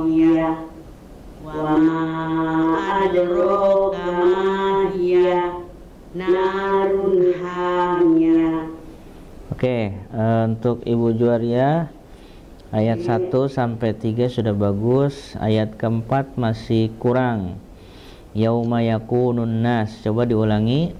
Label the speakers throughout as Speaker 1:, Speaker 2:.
Speaker 1: Ya wa ma adraka ma hiya narun hamiyah.
Speaker 2: Oke, untuk Ibu Juwaria ayat 1 sampai 3 sudah bagus, ayat keempat masih kurang. Yauma yakunun nas, coba diulangi.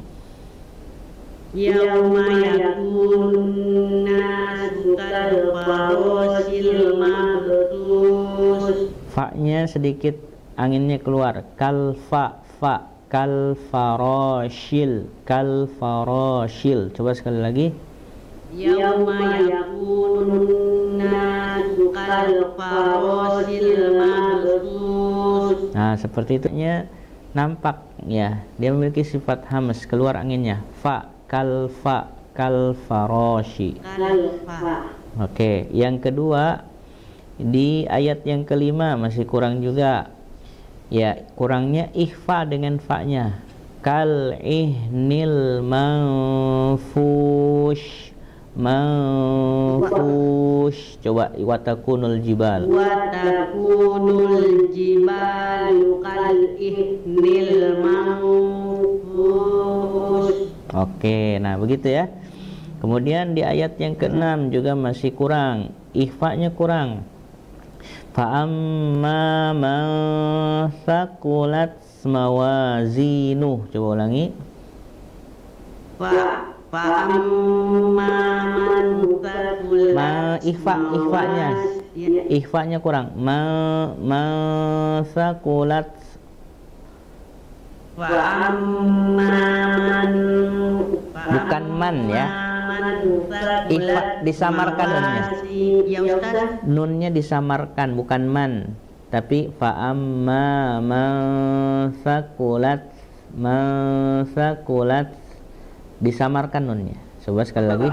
Speaker 1: Yauma yakunun nasu kal farasil mabthus.
Speaker 2: Fa-nya sedikit anginnya keluar. Fa kal farashil, kal farashil. Coba sekali lagi.
Speaker 1: Yauma yakunun nasu kal farasil mabthus.
Speaker 2: Nah, seperti itunya nampak ya. Dia memiliki sifat hamas, keluar anginnya. Kal farashi. Oke, yang kedua di ayat yang kelima masih kurang juga. Ya, kurangnya ikhfa dengan fa-nya. Kal ihnil manfush. Coba watakunul jibal.
Speaker 1: Watakunul jibalu kal ihnil manfush.
Speaker 2: Oke, nah begitu ya. Kemudian di ayat yang ke-6 juga masih kurang, ikhfa-nya kurang. Fa amma man thaqulat mawazinu. Coba ulangi.
Speaker 1: Fa amma man thaqulat
Speaker 2: ikhfa-nya. Ikhfa-nya kurang. Ma thaqulat.
Speaker 1: Fa amma man,
Speaker 2: bukan man ya. Ikhfa disamarkan nunnya.
Speaker 1: Ya Ustaz.
Speaker 2: Nunnya disamarkan, bukan man. Tapi fa amma man thaqulat disamarkan nunnya. Coba sekali lagi.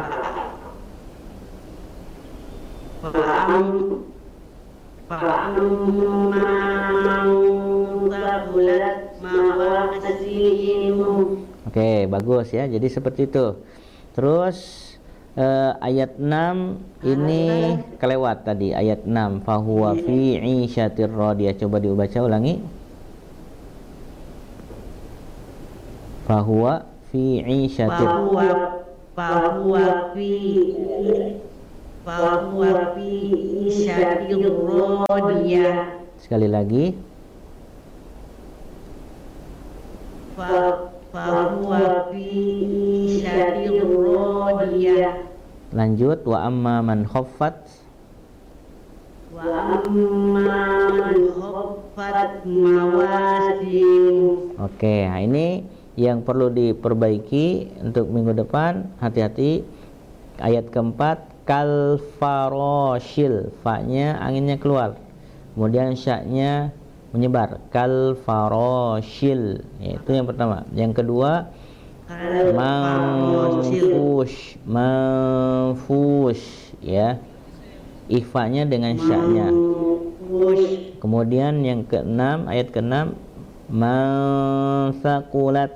Speaker 1: Fa amma man thaqulat mawazinu.
Speaker 2: Oke, bagus ya. Jadi seperti itu. Terus ayat 6 ini kelewat tadi, ayat 6. Fahuwa fi 'isyatir radiyah. Coba dibaca ulangi. Fahuwa fi 'isyatir
Speaker 1: fahuwa fi 'isyatir radiyah.
Speaker 2: Sekali lagi.
Speaker 1: Fahuwa fi 'isyatir radiyah.
Speaker 2: Lanjut, wa amma man khaffat.
Speaker 1: Wa amma man khaffat mawazinu.
Speaker 2: Oke, nah ini yang perlu diperbaiki untuk minggu depan. Hati-hati. Ayat keempat, kal farashil, fa-nya anginnya keluar. Kemudian sya-nya menyebar. Kal farashil. Ya, itu yang pertama. Yang kedua, manfush ya, ikhfa-nya dengan sya-nya. Kemudian yang keenam, ayat keenam, mansakulat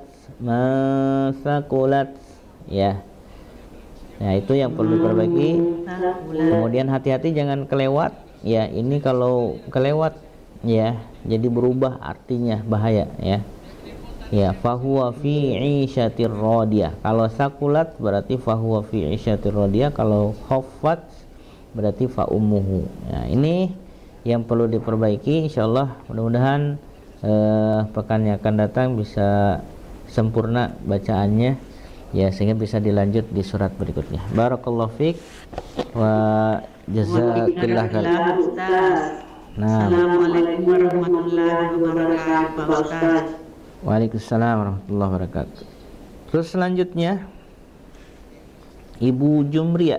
Speaker 2: ya. Nah, itu yang perlu diperbaiki. Kemudian hati-hati jangan kelewat ya. Ini kalau kelewat ya, jadi berubah artinya, bahaya ya. Ya, fahuwa fi 'isyatir radiyah. Kalau sakulat berarti fahuwa fi 'isyatir radiyah. Kalau khaffat berarti fa ummuhu. Nah, ini yang perlu diperbaiki. Insyaallah mudah-mudahan pekan yang akan datang bisa sempurna bacaannya ya, sehingga bisa dilanjut di surat berikutnya. Barakallahu fiik wa jazakillah khairan. Nah,
Speaker 1: Assalamualaikum warahmatullahi wabarakatuh, Pak Ustaz.
Speaker 2: Waalaikumsalam warahmatullahi wabarakatuh. Terus selanjutnya Ibu Jumria.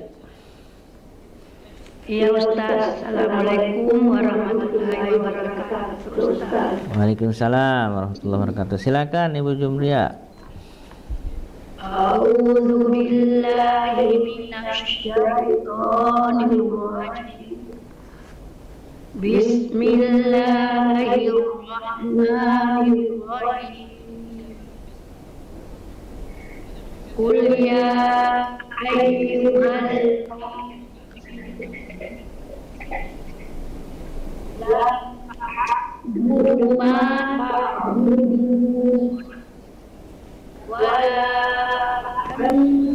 Speaker 1: Iya Ustaz. Assalamualaikum warahmatullahi wabarakatuh, Ustaz.
Speaker 2: Waalaikumsalam warahmatullahi wabarakatuh. Silakan Ibu Jumria.
Speaker 1: A'udzu billahi minasy syaithanir rajim. Bismillahirrahmanirrahim. Qul ya ayyuhal la buduman fa'budun wala